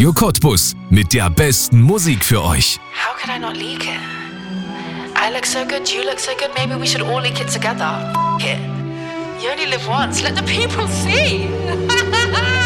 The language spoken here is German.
Radio Cottbus mit der besten Musik für euch. How could I not leak it? I look so good, you look so good, maybe we should all leak it together. F*** it. You only live once, let the people see.